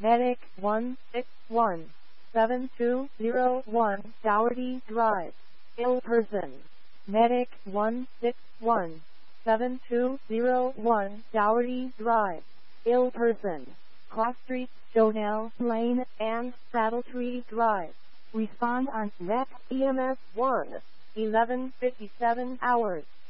Medic 161 7201 Dougherty Drive, ill person. Medic 161 7201 Dougherty Drive, ill person. Cross Street, Jonell Lane, and Saddletree Drive. Respond on Rec EMS 1, 11:57 hours.